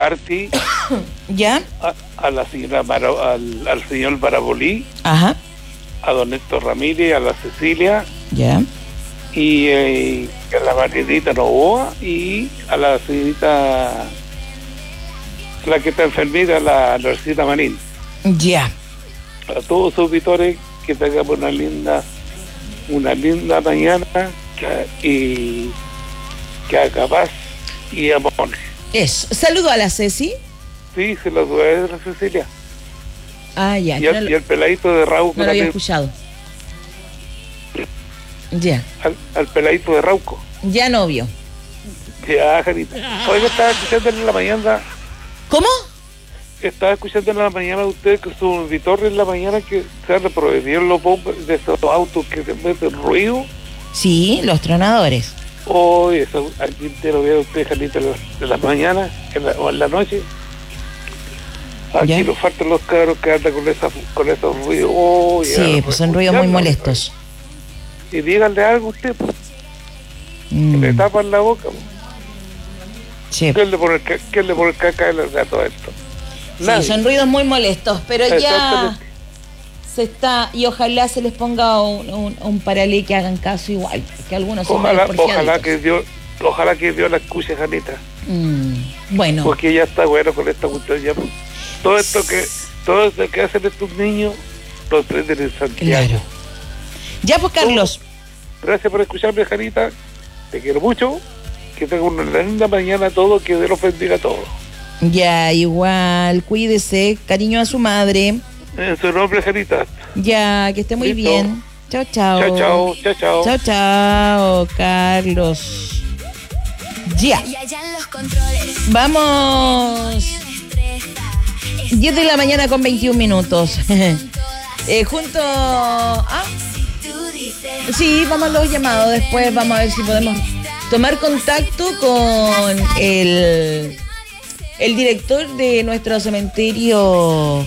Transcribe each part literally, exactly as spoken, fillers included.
Martí, ¿Ya? a, a la señora Mara, al, al señor Barabolí, Ajá. a don Héctor Ramírez, a la Cecilia, ¿Ya? y eh, a la Marianita Novoa, y a la señorita, la que está enfermita, la Narcita Marín. Ya. A todos los auditores, que tengamos una linda, una linda mañana, que, y que haga paz y amor. Eso. Saludo a la Ceci. Sí, se lo doy a la Cecilia. Ah, ya. Y, yo el, no lo, y el peladito de Rauco no lo había también. escuchado. Ya. Al, al peladito de Rauco. Ya, novio. Ya, Janita. Oiga, estaba escuchando en la mañana, ¿Cómo? estaba escuchando en la mañana de ustedes que su auditor en la mañana que se han reproducido los bombos de esos autos que se meten ruido. Sí, los tronadores. Hoy, eso, aquí te lo veo usted, Janita, de la, de la mañana en la, o en la noche. Aquí ¿Ya? nos faltan los cabros que andan con, esa, con esos ruidos. Oh, Sí, ya, pues son ruidos muy molestos. Y díganle algo a usted, pues, Mm, que le tapan la boca. Pues. sí. ¿Quién le pone, ca- quién le pone caca al gato a esto? Sí, Nadie. son ruidos muy molestos, pero ya Exactamente. se está, y ojalá se les ponga un, un, un paralé que hagan caso igual, que algunos son Ojalá, medio porfiaditos. ojalá que Dios, ojalá que Dios la escuche, Janita, Mm, bueno, porque ya está bueno con esta cuestión ya. Pues. Todo esto que, todo esto que hacen estos niños, lo aprenden en Santiago. claro. Ya pues, Carlos, Gracias por escucharme, Janita. Te quiero mucho. Que tenga una linda mañana todo, que Dios los bendiga a todos. ya igual, cuídese, cariño a su madre. En su nombre, Janita. Ya, que esté muy Listo. bien. Chao, chao. Chao, chao, chao, chao. Chao, chao, Carlos. Ya. Y allá en los controles. Vamos. diez de la mañana con veintiún minutos. eh, junto. Ah, Tú dices. sí, vamos a los llamados. Después vamos a ver si podemos tomar contacto con el, el director de nuestro cementerio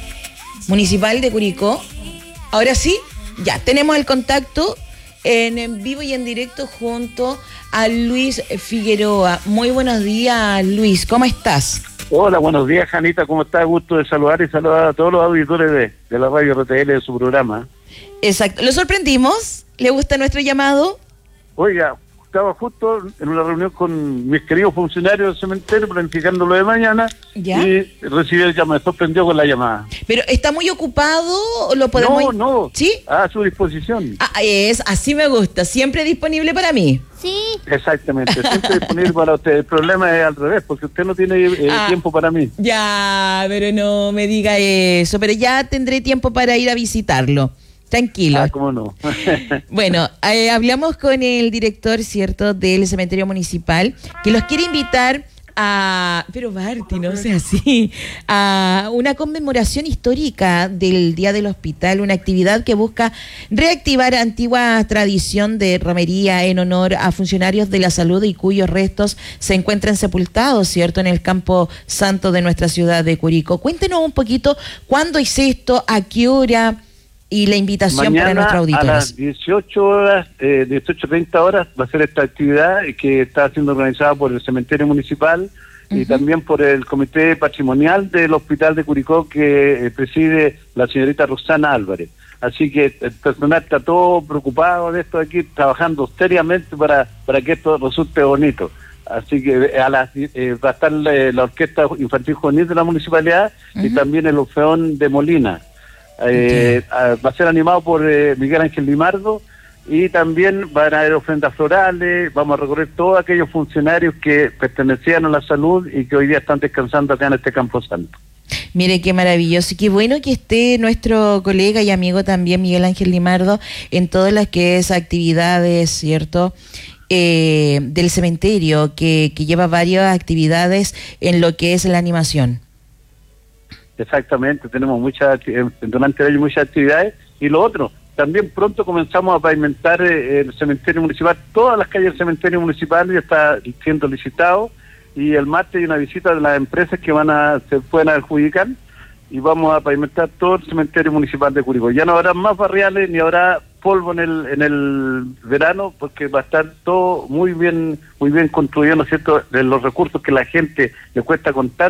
municipal de Curicó. Ahora sí, ya tenemos el contacto en, en vivo y en directo junto a Luis Figueroa. Muy buenos días, Luis. ¿Cómo estás? Hola, buenos días, Janita, ¿cómo está? Gusto de saludar y saludar a todos los auditores de, de la radio R T L de su programa. Exacto. ¿Lo sorprendimos? ¿Le gusta nuestro llamado? Oiga, estaba justo en una reunión con mis queridos funcionarios del cementerio planificando lo de mañana. ¿Ya? Y recibí el llamado, me sorprendió con la llamada. ¿Pero está muy ocupado o lo podemos...? No, no, ¿Sí? a su disposición. Ah, es, así me gusta. Siempre disponible para mí. Sí. Exactamente, siempre disponible para usted. El problema es al revés, porque usted no tiene eh, Ah. tiempo para mí. Ya, pero no me diga eso. Pero ya tendré tiempo para ir a visitarlo. Tranquilo. Ah, cómo no. Bueno, eh, hablamos con el director, ¿cierto?, del cementerio municipal, que los quiere invitar a, pero Barty, no sea así, a una conmemoración histórica del Día del Hospital, una actividad que busca reactivar antigua tradición de romería en honor a funcionarios de la salud y cuyos restos se encuentran sepultados, ¿cierto?, en el campo santo de nuestra ciudad de Curicó. Cuéntenos un poquito cuándo es esto, a qué hora, y la invitación Mañana para nuestros a auditores. las dieciocho horas, eh, dieciocho treinta horas va a ser esta actividad que está siendo organizada por el cementerio municipal y Ujú. también por el comité patrimonial del hospital de Curicó que eh, preside la señorita Rosana Álvarez. Así que el personal está todo preocupado de esto aquí, trabajando seriamente para, para que esto resulte bonito. Así que eh, a las, eh, va a estar la, la Orquesta Infantil Juvenil de la municipalidad y Ujú. también el Orfeón de Molina. Eh, a- va a ser animado por eh, Miguel Ángel Limardo y también van a haber ofrendas florales. Vamos a recorrer todos aquellos funcionarios que pertenecían a la salud y que hoy día están descansando acá en este Campo Santo. Mire qué maravilloso y qué bueno que esté nuestro colega y amigo también Miguel Ángel Limardo en todas las que es actividades, ¿cierto?, eh, del cementerio, que, que lleva varias actividades en lo que es la animación. Exactamente, tenemos muchas, eh, durante el año muchas actividades. Y lo otro, también pronto comenzamos a pavimentar eh, el cementerio municipal, todas las calles del cementerio municipal ya está siendo licitado, y el martes hay una visita de las empresas que van a se pueden adjudicar y vamos a pavimentar todo el cementerio municipal de Curicó. Ya no habrá más barriales ni habrá polvo en el en el verano, porque va a estar todo muy bien muy bien construido, ¿no es cierto?, de los recursos que la gente le cuesta contar.